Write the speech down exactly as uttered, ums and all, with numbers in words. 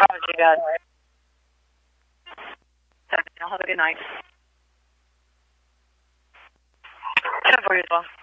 Roger, guys. Have a good night. ten forty as well.